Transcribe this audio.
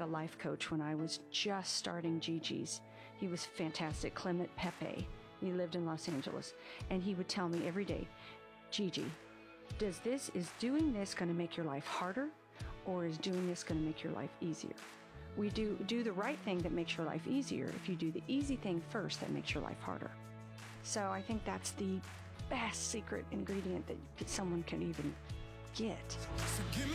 a life coach when I was just starting Gigi's. He was fantastic, Clement Pepe. He lived in Los Angeles. And he would tell me every day, Gigi, is doing this going to make your life harder, or is doing this going to make your life easier? We do the right thing that makes your life easier if you do the easy thing first that makes your life harder. So I think that's the best secret ingredient that someone can even get. So give me